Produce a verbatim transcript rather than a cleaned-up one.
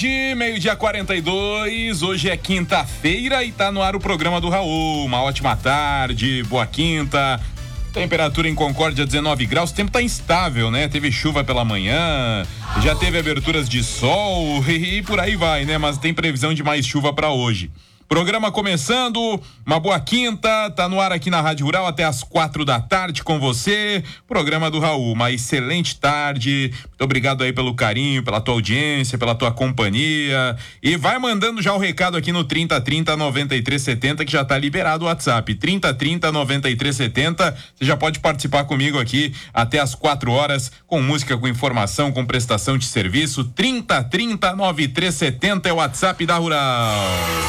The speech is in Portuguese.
De meio-dia quarenta e dois, hoje é quinta-feira e tá no ar o programa do Raul. Uma ótima tarde, boa quinta. Temperatura em Concórdia dezenove graus, o tempo tá instável, né? Teve chuva pela manhã, já teve aberturas de sol e, e por aí vai, né? Mas tem previsão de mais chuva para hoje. Programa começando, uma boa quinta, tá no ar aqui na Rádio Rural até as quatro da tarde com você. Programa do Raul, uma excelente tarde. Muito obrigado aí pelo carinho, pela tua audiência, pela tua companhia. E vai mandando já o recado aqui no trinta trinta noventa e três setenta, que já tá liberado o WhatsApp. trinta trinta noventa e três setenta. Você já pode participar comigo aqui até as quatro horas, com música, com informação, com prestação de serviço. trinta trinta noventa e três setenta é o WhatsApp da Rural.